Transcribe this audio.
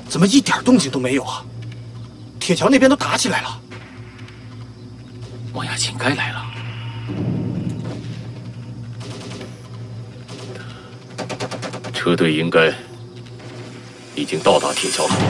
怎么一点动静都没有啊？铁桥那边都打起来了。 王亚琴该来了。车队应该已经到达铁桥附近。